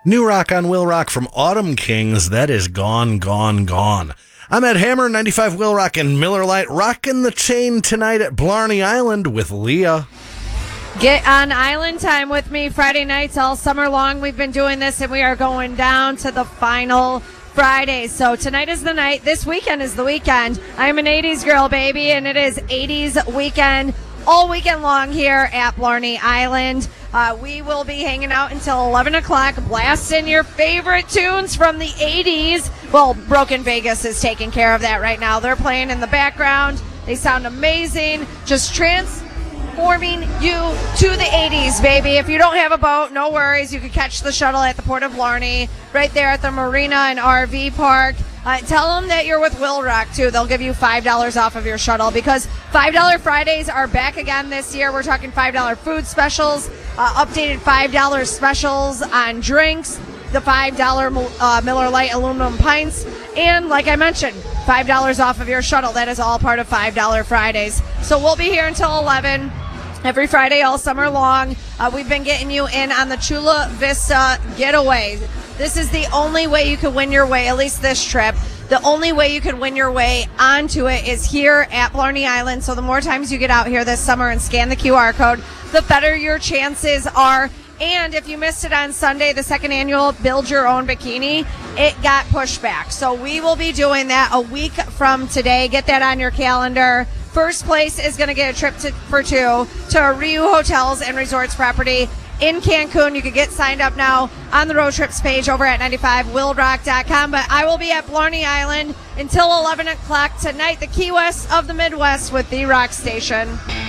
New rock on Will Rock from Autumn Kings. That is Gone, Gone, Gone. I'm Ed Hammer, 95 Will Rock and Miller Lite, rocking the chain tonight at Blarney Island with Leah. Get on island time with me Friday nights all summer long. We've been doing this, and we are going down to the final Friday. So tonight is the night. This weekend is the weekend. I'm an 80s girl, baby, and it is 80s weekend all weekend long here at Blarney Island. We will be hanging out until 11 o'clock, blasting your favorite tunes from the 80s. Well, Broken Vegas is taking care of that right now. They're playing in the background. They sound amazing. Just transforming you to the 80s, baby. If you don't have a boat, no worries. You can catch the shuttle at the Port of Blarney, right there at the Marina and RV Park. Tell them that you're with Will Rock, too. They'll give you $5 off of your shuttle because $5 Fridays are back again this year. We're talking $5 food specials, updated $5 specials on drinks, the $5 Miller Lite aluminum pints, and like I mentioned, $5 off of your shuttle. That is all part of $5 Fridays. So we'll be here until 11 every Friday all summer long. We've been getting you in on the Chula Vista getaway. This is the only way you can win your way, at least this trip. The only way you can win your way onto it is here at Blarney Island. So the more times you get out here this summer and scan the QR code, the better your chances are. And if you missed it on Sunday, the second annual Build Your Own Bikini, it got pushed back. So we will be doing that a week from today. Get that on your calendar. First place is going to get a trip for two to Riu Hotels and Resorts property in Cancun. You can get signed up now on the road trips page over at 95willrock.com. But I will be at Blarney Island until 11 o'clock tonight, the Key West of the Midwest with the Rock Station.